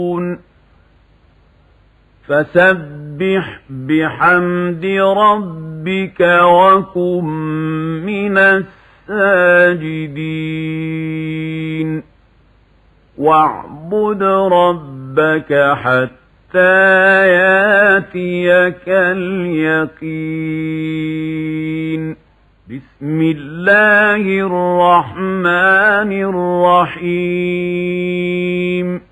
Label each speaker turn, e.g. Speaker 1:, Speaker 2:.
Speaker 1: فسبح بحمد ربك وكن من الساجدين واعبد ربك حتى ياتيك اليقين بسم الله الرحمن الرحيم